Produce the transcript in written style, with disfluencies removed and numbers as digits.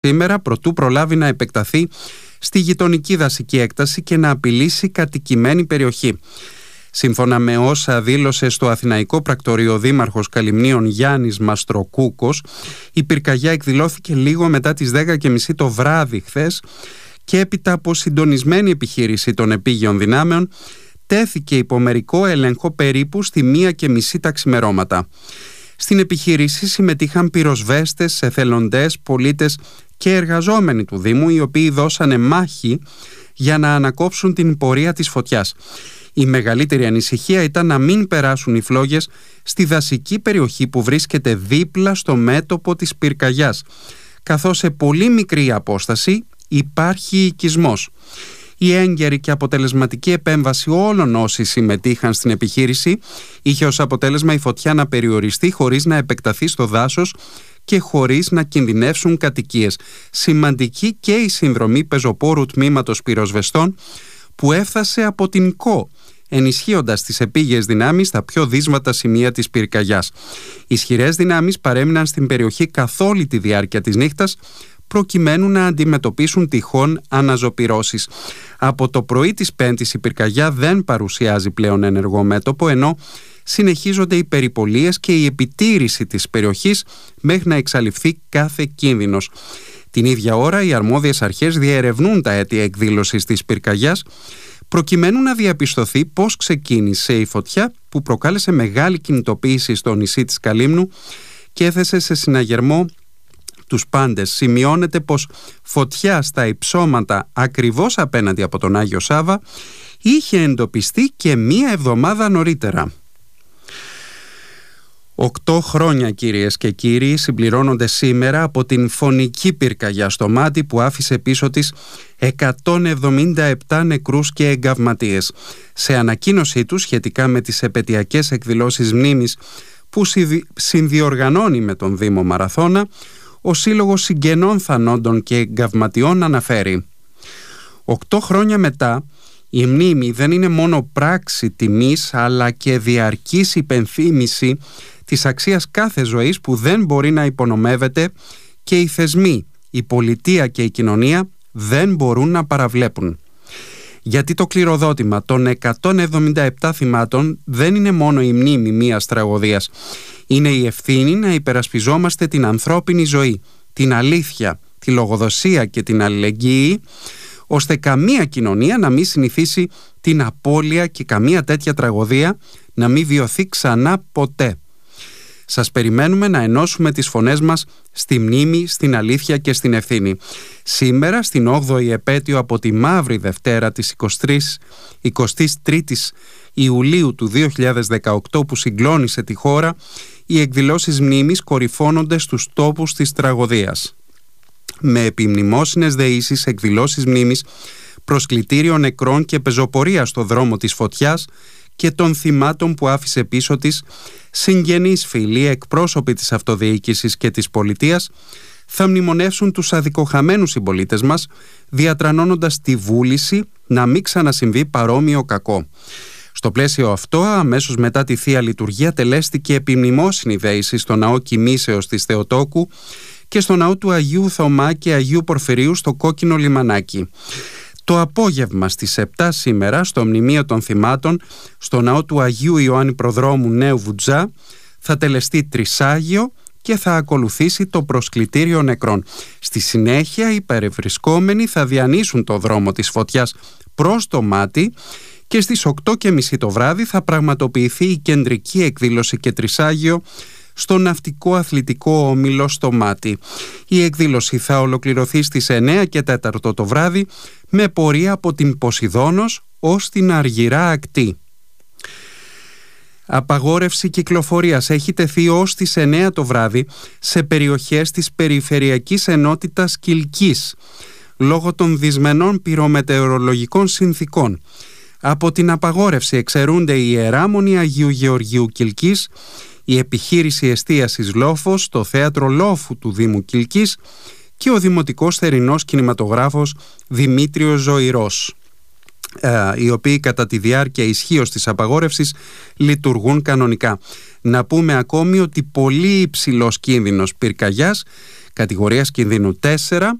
σήμερα προτού προλάβει να επεκταθεί στη γειτονική δασική έκταση και να απειλήσει κατοικημένη περιοχή. Σύμφωνα με όσα δήλωσε στο Αθηναϊκό Πρακτορείο Δήμαρχος Καλυμνίων Γιάννης Μαστροκούκος, η πυρκαγιά εκδηλώθηκε λίγο μετά τις 10:30 το βράδυ χθες και έπειτα από συντονισμένη επιχείρηση των επίγειων δυνάμεων τέθηκε υπό μερικό έλεγχο περίπου στη 1:30 τα ξημερώματα. Στην επιχείρηση συμμετείχαν πυροσβέστες, εθελοντές, πολίτες και εργαζόμενοι του Δήμου, οι οποίοι δώσανε μάχη για να ανακόψουν την πορεία της φωτιάς. Η μεγαλύτερη ανησυχία ήταν να μην περάσουν οι φλόγες στη δασική περιοχή που βρίσκεται δίπλα στο μέτωπο της πυρκαγιάς, καθώς σε πολύ μικρή απόσταση υπάρχει οικισμός. Η έγκαιρη και αποτελεσματική επέμβαση όλων όσοι συμμετείχαν στην επιχείρηση είχε ως αποτέλεσμα η φωτιά να περιοριστεί χωρίς να επεκταθεί στο δάσος και χωρίς να κινδυνεύσουν κατοικίες. Σημαντική και η συνδρομή πεζοπόρου τμήματος πυροσβεστών που έφτασε από την ΚΟ, ενισχύοντας τις επίγειες δυνάμεις στα πιο δύσβατα σημεία της πυρκαγιάς. Ισχυρές δυνάμεις παρέμειναν στην περιοχή καθ' όλη τη διάρκεια της νύχτας, προκειμένου να αντιμετωπίσουν τυχόν αναζωπυρώσεις. Από το πρωί της Πέμπτης η πυρκαγιά δεν παρουσιάζει πλέον ενεργό μέτωπο, ενώ συνεχίζονται οι περιπολίες και η επιτήρηση της περιοχής μέχρι να εξαλειφθεί κάθε κίνδυνος. Την ίδια ώρα οι αρμόδιες αρχές διερευνούν τα αίτια εκδήλωσης της πυρκαγιάς, προκειμένου να διαπιστωθεί πώς ξεκίνησε η φωτιά που προκάλεσε μεγάλη κινητοποίηση στο νησί της Καλύμνου και έθεσε σε συναγερμό τους πάντες. Σημειώνεται πως φωτιά στα υψώματα ακριβώς απέναντι από τον Άγιο Σάββα είχε εντοπιστεί και 1 εβδομάδα νωρίτερα. 8 χρόνια, κυρίες και κύριοι, συμπληρώνονται σήμερα από την φωνική πυρκαγιά στο Μάτι που άφησε πίσω της 177 νεκρούς και εγκαυματίες. Σε ανακοίνωσή του σχετικά με τις επετειακές εκδηλώσεις μνήμης που συνδιοργανώνει με τον Δήμο Μαραθώνα, ο Σύλλογος Συγγενών Θανόντων και Εγκαυματιών αναφέρει: 8 χρόνια μετά, η μνήμη δεν είναι μόνο πράξη τιμής, αλλά και διαρκής υπενθύμηση της αξίας κάθε ζωής που δεν μπορεί να υπονομεύεται και οι θεσμοί, η πολιτεία και η κοινωνία δεν μπορούν να παραβλέπουν. Γιατί το κληροδότημα των 177 θυμάτων δεν είναι μόνο η μνήμη μιας τραγωδίας. Είναι η ευθύνη να υπερασπιζόμαστε την ανθρώπινη ζωή, την αλήθεια, τη λογοδοσία και την αλληλεγγύη, ώστε καμία κοινωνία να μην συνηθίσει την απώλεια και καμία τέτοια τραγωδία να μην βιωθεί ξανά ποτέ. Σας περιμένουμε να ενώσουμε τις φωνές μας στη μνήμη, στην αλήθεια και στην ευθύνη. Σήμερα, στην 8η επέτειο από τη Μαύρη Δευτέρα της 23ης Ιουλίου του 2018 που συγκλώνησε τη χώρα, οι εκδηλώσεις μνήμης κορυφώνονται στους τόπους της τραγωδίας. Με επιμνημόσυνες δεήσεις, εκδηλώσεις μνήμης, προσκλητήριο νεκρών και πεζοπορία στο δρόμο της φωτιάς και των θυμάτων που άφησε πίσω της, συγγενείς, φίλοι, εκπρόσωποι της αυτοδιοίκησης και της πολιτείας θα μνημονεύσουν τους αδικοχαμένους συμπολίτες μας, διατρανώνοντας τη βούληση να μην ξανασυμβεί παρόμοιο κακό. Στο πλαίσιο αυτό, αμέσως μετά τη Θεία Λειτουργία τελέστηκε επιμνημόσυνη δέηση στο ναό Κοιμήσεως της Θεοτόκου και στο ναό του Αγίου Θωμά και Αγίου Πορφυρίου στο Κόκκινο Λιμανάκι. Το απόγευμα στις 7 σήμερα, στο Μνημείο των Θυμάτων, στο ναό του Αγίου Ιωάννη Προδρόμου Νέου Βουτζά, θα τελεστεί τρισάγιο και θα ακολουθήσει το προσκλητήριο νεκρών. Στη συνέχεια, οι παρευρισκόμενοι θα διανύσουν το δρόμο της φωτιάς προς το Μάτι και στις 8:30 το βράδυ θα πραγματοποιηθεί η κεντρική εκδήλωση και τρισάγιο στο Ναυτικό Αθλητικό Όμιλο στο Μάτι. Η εκδήλωση θα ολοκληρωθεί στις 9:04 το βράδυ με πορεία από την Ποσειδώνος ως την Αργυρά Ακτή. Απαγόρευση κυκλοφορίας έχει τεθεί ως τις 9 το βράδυ σε περιοχές της Περιφερειακής Ενότητας Κιλκής λόγω των δυσμενών πυρομετεωρολογικών συνθήκων. Από την απαγόρευση εξαιρούνται η Ιεράμονη Αγίου Γεωργίου Κιλκής, η επιχείρηση εστίασης Λόφος, το θέατρο Λόφου του Δήμου Κιλκής και ο Δημοτικός Θερινός Κινηματογράφος Δημήτριος Ζωηρός. οι οποίοι κατά τη διάρκεια ισχύως της απαγόρευσης λειτουργούν κανονικά. Να πούμε ακόμη ότι πολύ υψηλός κίνδυνος πυρκαγιάς, κατηγορίας κινδύνου 4,